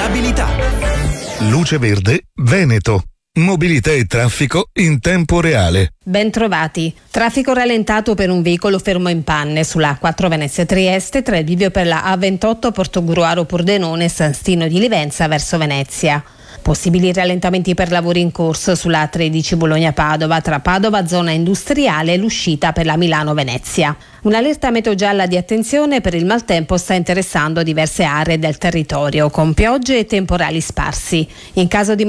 viabilità. Luce Verde Veneto. Mobilità e traffico in tempo reale. Ben trovati. Rallentato per un veicolo fermo in panne sulla A4 Venezia-Trieste tra il bivio per la A28 Portogruaro-Pordenone e San Stino di Livenza verso Venezia. Possibili rallentamenti per lavori in corso sulla A13 Bologna-Padova tra Padova zona industriale e l'uscita per la Milano-Venezia. Un'allerta meteo gialla di attenzione per il maltempo sta interessando diverse aree del territorio con piogge e temporali sparsi. In caso di